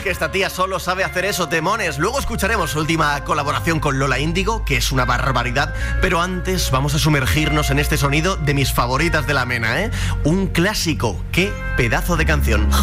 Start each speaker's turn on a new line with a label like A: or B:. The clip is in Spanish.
A: que esta tía solo sabe hacer eso, temones. Luego escucharemos su última colaboración con Lola Índigo, que es una barbaridad. Pero antes vamos a sumergirnos en este sonido de mis favoritas de la Mena, ¿eh? Un clásico. ¡Qué pedazo de canción!